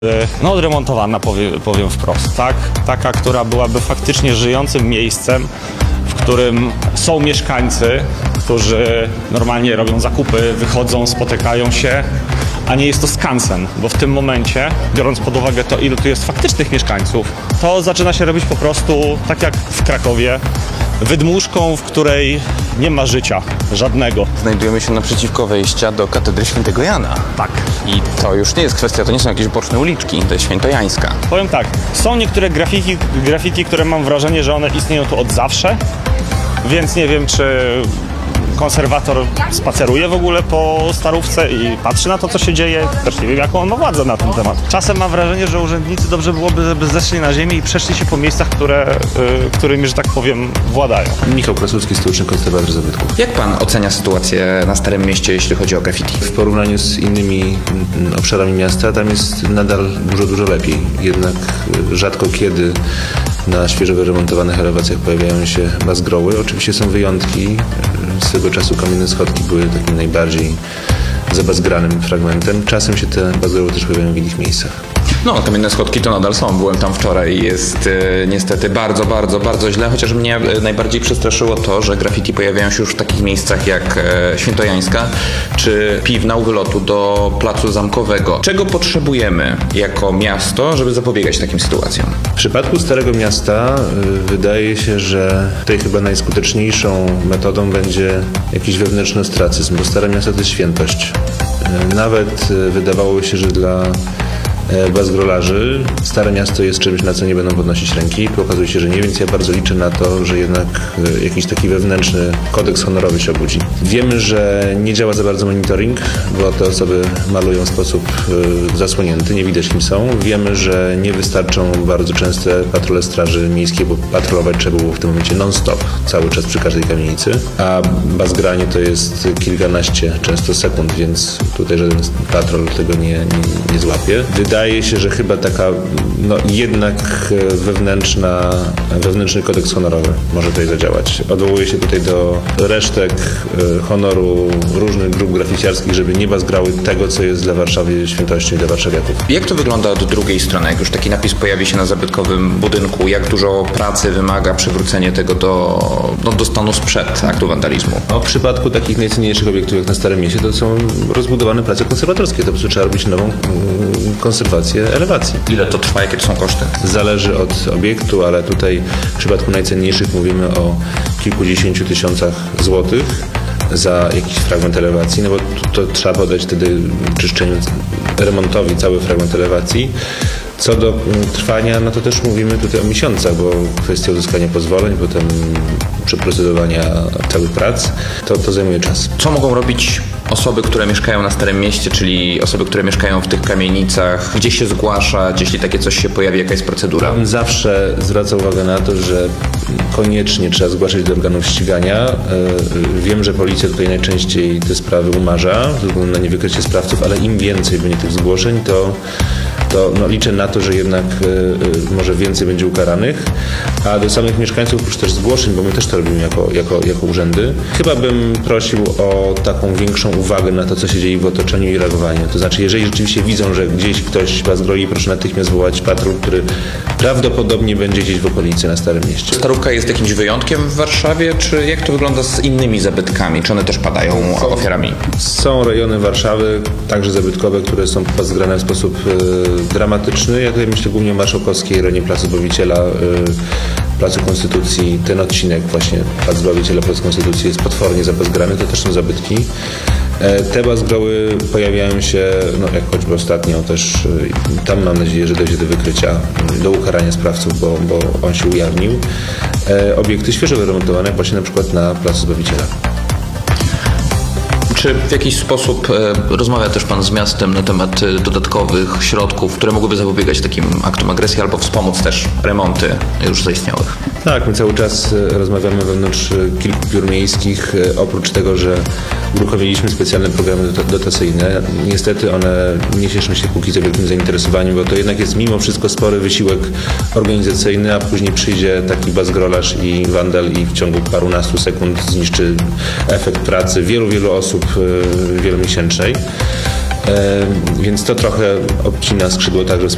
No odremontowana, powiem wprost, tak? Taka, która byłaby faktycznie żyjącym miejscem, w którym są mieszkańcy, którzy normalnie robią zakupy, wychodzą, spotykają się, a nie jest to skansen, bo w tym momencie, biorąc pod uwagę to, ilu tu jest faktycznych mieszkańców, to zaczyna się robić po prostu, tak jak w Krakowie, wydmuszką, w której nie ma życia żadnego. Znajdujemy się naprzeciwko wejścia do katedry Świętego Jana. Tak. I to już nie jest kwestia, to nie są jakieś boczne uliczki, to jest Świętojańska. Powiem tak, są niektóre graffiti, które mam wrażenie, że one istnieją tu od zawsze, więc nie wiem, czy konserwator spaceruje w ogóle po Starówce i patrzy na to, co się dzieje. Też nie wiem, jaką on ma władzę na ten temat. Czasem mam wrażenie, że urzędnicy dobrze byłoby, żeby zeszli na ziemię i przeszli się po miejscach, którymi, że tak powiem, władają. Michał Krasucki, stołeczny konserwator zabytków. Jak pan ocenia sytuację na Starym Mieście, jeśli chodzi o graffiti? W porównaniu z innymi obszarami miasta tam jest nadal dużo lepiej. Jednak rzadko kiedy na świeżo wyremontowanych elewacjach pojawiają się bazgroły. Oczywiście są wyjątki. Swego czasu kamienne schodki były takim najbardziej zabazgranym fragmentem. Czasem się te bazgroły też pojawiają w innych miejscach. No, kamienne schodki to nadal są. Byłem tam wczoraj i jest niestety bardzo źle, chociaż mnie najbardziej przestraszyło to, że graffiti pojawiają się już w takich miejscach jak Świętojańska czy Piwna u wylotu do Placu Zamkowego. Czego potrzebujemy jako miasto, żeby zapobiegać takim sytuacjom? W przypadku Starego Miasta wydaje się, że tutaj chyba najskuteczniejszą metodą będzie jakiś wewnętrzny ostracyzm, bo Stare Miasto to jest świętość. Nawet wydawało się, że dla bazgrolarzy Stare Miasto jest czymś, na co nie będą podnosić ręki. Okazuje się, że nie, więc ja bardzo liczę na to, że jednak jakiś taki wewnętrzny kodeks honorowy się obudzi. Wiemy, że nie działa za bardzo monitoring, bo te osoby malują w sposób zasłonięty, nie widać kim są. Wiemy, że nie wystarczą bardzo częste patrole straży miejskiej, bo patrolować trzeba było w tym momencie non-stop, cały czas przy każdej kamienicy, a bazgranie to jest kilkanaście często sekund, więc tutaj żaden patrol tego nie złapie. Wydaje się, że chyba taka jednak wewnętrzny kodeks honorowy może tutaj zadziałać. Odwołuję się tutaj do resztek honoru różnych grup graficiarskich, żeby nie bazgrały tego, co jest dla Warszawy świętością i dla warszawiaków. Jak to wygląda od drugiej strony? Jak już taki napis pojawi się na zabytkowym budynku, jak dużo pracy wymaga przywrócenie tego do stanu sprzed aktu wandalizmu? W przypadku takich najcenniejszych obiektów jak na Starym Mieście to są rozbudowane prace konserwatorskie. To po prostu trzeba robić nową konserwację elewacji. Ile to trwa? Jakie to są koszty? Zależy od obiektu, ale tutaj w przypadku najcenniejszych mówimy o kilkudziesięciu tysiącach złotych za jakiś fragment elewacji, no bo to trzeba podać wtedy czyszczeniu, remontowi cały fragment elewacji. Co do trwania, no to też mówimy tutaj o miesiącach, bo kwestia uzyskania pozwoleń, potem przeprocedowania całych prac, to zajmuje czas. Co mogą robić osoby, które mieszkają na Starym Mieście, czyli osoby, które mieszkają w tych kamienicach? Gdzie się zgłaszać, jeśli takie coś się pojawi, jaka jest procedura? Zawsze zwracam uwagę na to, że koniecznie trzeba zgłaszać do organów ścigania. Wiem, że policja tutaj najczęściej te sprawy umarza ze względu na niewykrycie sprawców, ale im więcej będzie tych zgłoszeń, to liczę na to, że jednak może więcej będzie ukaranych. A do samych mieszkańców oprócz też zgłoszeń, bo my też to robimy jako urzędy, chyba bym prosił o taką większą uwagę na to, co się dzieje w otoczeniu i reagowanie. To znaczy, jeżeli rzeczywiście widzą, że gdzieś ktoś bazgroi, proszę natychmiast wołać patrol, który prawdopodobnie będzie gdzieś w okolicy na Starym Mieście. Starówka jest jakimś wyjątkiem w Warszawie, czy jak to wygląda z innymi zabytkami? Czy one też padają ofiarami? Są rejony Warszawy, także zabytkowe, które są bazgrane w sposób dramatyczny. Ja tutaj myślę głównie o Marszałkowskiej, rejonie Placu Zbawiciela, Placu Konstytucji. Ten odcinek właśnie Plac Zbawiciela, Plac Konstytucji jest potwornie zabazgrany, to też są zabytki. Te bazgroły pojawiają się, jak choćby ostatnio też, tam mam nadzieję, że dojdzie do wykrycia, do ukarania sprawców, bo on się ujawnił. Obiekty świeżo wyremontowane właśnie na przykład na Placu Zbawiciela. Czy w jakiś sposób rozmawia też pan z miastem na temat dodatkowych środków, które mogłyby zapobiegać takim aktom agresji albo wspomóc też remonty już zaistniałych? Tak, my cały czas rozmawiamy wewnątrz kilku biur miejskich. Oprócz tego, że uruchomiliśmy specjalne programy dotacyjne, niestety one nie cieszą się póki co wielkim zainteresowaniem, bo to jednak jest mimo wszystko spory wysiłek organizacyjny, a później przyjdzie taki bazgrolarz i wandal i w ciągu parunastu sekund zniszczy efekt pracy wielu osób wielomiesięcznej. Więc to trochę obcina skrzydło także